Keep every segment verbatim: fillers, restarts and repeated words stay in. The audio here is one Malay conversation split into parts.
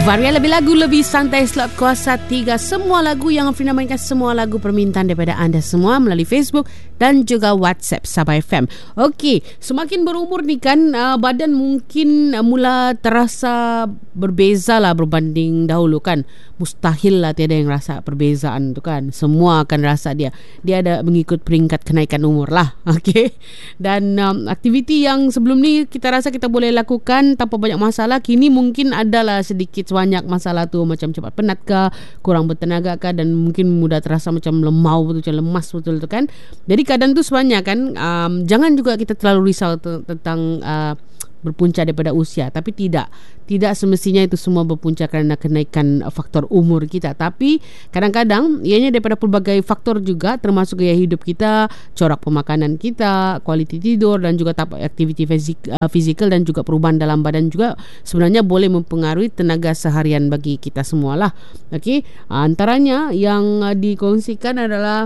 Varia lebih lagu, lebih santai, slot kuasa tiga. Semua lagu yang Afrina mainkan, semua lagu permintaan daripada anda semua melalui Facebook dan juga WhatsApp Sabah F M. Okey, semakin berumur ni kan, uh, badan mungkin uh, mula terasa berbeza lah berbanding dahulu kan. Mustahil lah tiada yang rasa perbezaan tu kan. Semua akan rasa dia. Dia ada mengikut peringkat kenaikan umur lah. Okey. Dan um, aktiviti yang sebelum ni kita rasa kita boleh lakukan tanpa banyak masalah, kini mungkin adalah sedikit banyak masalah tu, macam cepat penat ke, kurang bertenaga ke, dan mungkin mudah terasa macam lemau betul, macam lemas betul tu kan. Jadi keadaan tu sebenarnya kan, um, jangan juga kita terlalu risau t- tentang uh, berpunca daripada usia, tapi tidak tidak semestinya itu semua berpunca kerana kenaikan faktor umur kita, tapi kadang-kadang ianya daripada pelbagai faktor juga, termasuk gaya hidup kita, corak pemakanan kita, kualiti tidur, dan juga tahap aktiviti fizik, uh, fizikal dan juga perubahan dalam badan juga sebenarnya boleh mempengaruhi tenaga seharian bagi kita semualah. Okey, antaranya yang uh, dikongsikan adalah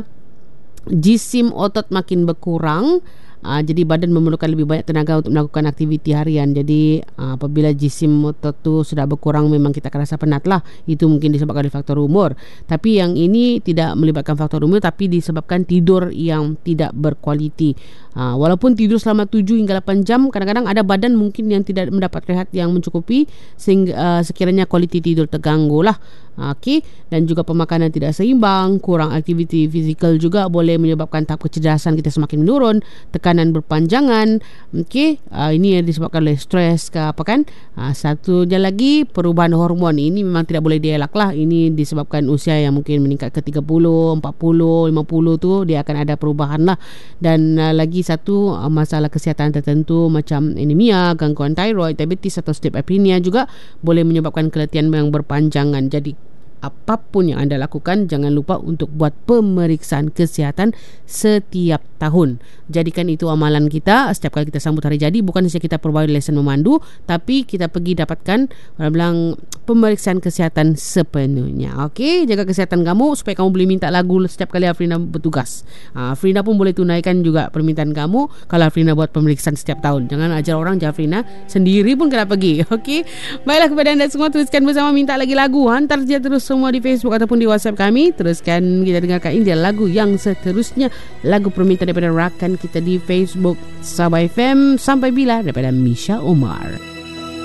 jisim otot makin berkurang. Uh, jadi badan memerlukan lebih banyak tenaga untuk melakukan aktiviti harian. Jadi uh, apabila jisim otot tu sudah berkurang, memang kita akan rasa penat lah. Itu mungkin disebabkan oleh faktor umur. Tapi yang ini tidak melibatkan faktor umur, tapi disebabkan tidur yang tidak berkualiti. uh, Walaupun tidur selama tujuh hingga lapan jam, kadang-kadang ada badan mungkin yang tidak mendapat rehat yang mencukupi, sehingga uh, sekiranya kualiti tidur terganggu lah. Okey, dan juga pemakanan tidak seimbang, kurang aktiviti fizikal juga boleh menyebabkan tahap kecerdasan kita semakin menurun, tekanan berpanjangan. Okey, uh, ini disebabkan oleh stres ke apa kan. Uh, satunya lagi, perubahan hormon ini memang tidak boleh dielak lah. Ini disebabkan usia yang mungkin meningkat ke tiga puluh, empat puluh, lima puluh tu, dia akan ada perubahan lah. Dan uh, lagi satu, uh, masalah kesihatan tertentu macam anemia, gangguan tiroid, diabetes atau sleep apnea juga boleh menyebabkan keletihan yang berpanjangan. Jadi apapun yang anda lakukan, jangan lupa untuk buat pemeriksaan kesihatan setiap tahun. Jadikan itu amalan kita setiap kali kita sambut hari jadi. Bukan saja kita perbaiki lesen memandu, tapi kita pergi dapatkan, orang bilang, pemeriksaan kesihatan sepenuhnya. Okey, jaga kesihatan kamu supaya kamu boleh minta lagu setiap kali Afrina bertugas. ha, Afrina pun boleh tunaikan juga permintaan kamu kalau Afrina buat pemeriksaan setiap tahun. Jangan ajar orang, jangan Afrina sendiri pun kena pergi. Okey, baiklah, kepada anda semua, teruskan bersama minta lagi lagu. Hantar je terus semua di Facebook ataupun di WhatsApp kami. Teruskan kita dengarkan ini dia lagu yang seterusnya, lagu permintaan daripada rakan kita di Facebook Sabah F M. Sampai bila, daripada Misha Omar.